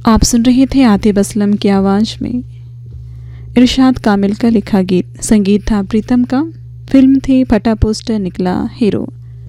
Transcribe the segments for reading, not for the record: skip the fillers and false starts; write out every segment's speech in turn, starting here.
आप सुन रहे थे आतिफ असलम की आवाज़ में इरशाद कामिल का लिखा गीत। संगीत था प्रीतम का। फिल्म थी फटा पोस्टर निकला हीरो।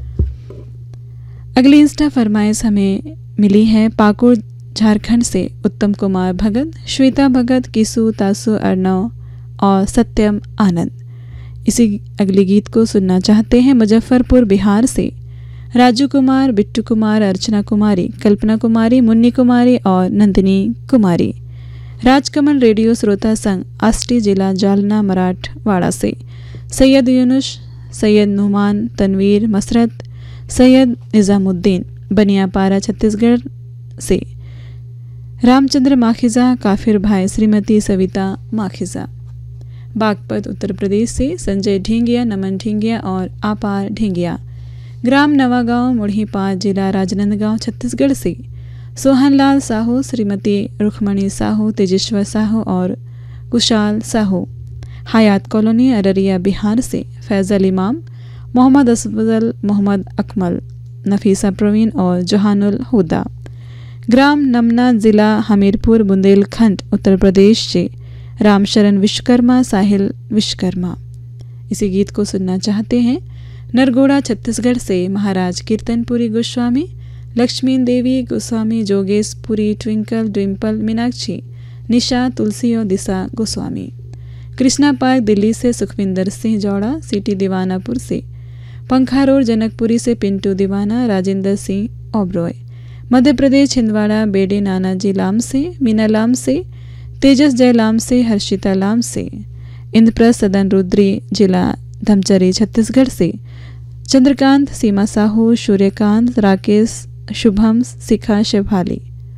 अगली इंस्टा फरमाइश हमें मिली है पाकुड़ झारखंड से उत्तम कुमार भगत, श्वेता भगत, किसु तासु अर्णव और सत्यम आनंद। इसी अगले गीत को सुनना चाहते हैं मुजफ्फरपुर बिहार से राजू कुमार, बिट्टू कुमार, अर्चना कुमारी, कल्पना कुमारी, मुन्नी कुमारी और नंदिनी कुमारी। राजकमल रेडियो श्रोता संघ आष्टी जिला जालना मराठवाड़ा से सैयद यूनुस, सैयद नुमान, तनवीर, मसरत, सैयद निज़ामुद्दीन बनियापारा छत्तीसगढ़ से रामचंद्र माखिजा, काफिर भाई, श्रीमती सविता माखिजा। बागपत उत्तर प्रदेश से संजय ढींगिया, नमन ढींगिया और आपार ढींगिया। ग्राम नवागांव, मुढ़ी 5 जिला राजनांदगांव छत्तीसगढ़ से सोहनलाल साहू, श्रीमती रुखमणी साहू, तेजेश्वर साहू और कुशाल साहू। हयात कॉलोनी अररिया बिहार से फैज़ल इमाम, मोहम्मद असफजल, मोहम्मद अकमल, नफीसा प्रवीण और जहानुल हुदा। ग्राम नमना, जिला हमीरपुर, बुंदेलखंड उत्तर प्रदेश से रामशरण विश्वकर्मा, साहिल विश्वकर्मा। इसी गीत को सुनना चाहते हैं नरगोड़ा छत्तीसगढ़ से महाराज कीर्तनपुरी गोस्वामी, लक्ष्मी देवी गोस्वामी, जोगेशपुरी, ट्विंकल, डिम्पल, मीनाक्षी, निशा, तुलसी और दिशा गोस्वामी। कृष्णा पार्क दिल्ली से सुखविंदर सिंह जौड़ा, सिटी दीवानापुर से पंखा रोड, जनकपुरी से पिंटू दीवाना, राजेंद्र सिंह ओब्रॉय। मध्य प्रदेश छिंदवाड़ा बेडे नानाजी लाम से, मीना लाम से, तेजस जय लाम से, हर्षिता लाम से। इंद्रप्रस्थ सदन रुद्री जिला धमचरी छत्तीसगढ़ से चंद्रकांत, सीमा साहू, सूर्यकांत, राकेश, शुभम, शिखा शेभाली।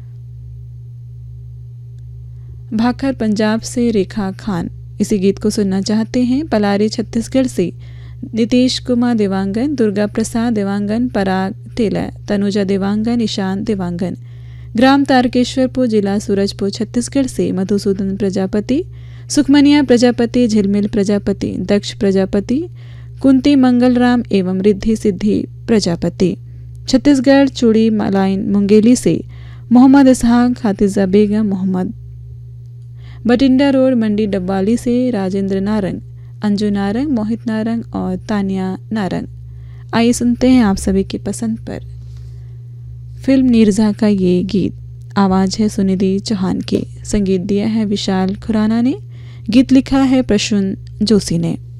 भाखर पंजाब से रेखा खान। इसी गीत को सुनना चाहते हैं पलारी छत्तीसगढ़ से नीतीश कुमार देवांगन, दुर्गा प्रसाद देवांगन, पराग टेलर, तनुजा देवांगन, ईशान देवांगन। ग्राम तारकेश्वरपुर जिला सूरजपुर छत्तीसगढ़ से मधुसूदन प्रजापति, सुखमनिया प्रजापति, झिलमिल प्रजापति, दक्ष प्रजापति, कुंती मंगलराम एवं रिद्धि सिद्धि प्रजापति। छत्तीसगढ़ चूड़ी मलाइन मुंगेली से मोहम्मद इसहाक, हातिजा बेगम, मोहम्मद। बटिंडा रोड मंडी डब्बाली से राजेंद्र नारंग, अंजू नारंग, मोहित नारंग और तानिया नारंग। आइए सुनते हैं आप सभी की पसंद पर फिल्म नीरजा का ये गीत। आवाज़ है सुनिधि चौहान की, संगीत दिया है विशाल खुराना ने, गीत लिखा है प्रसून जोशी ने।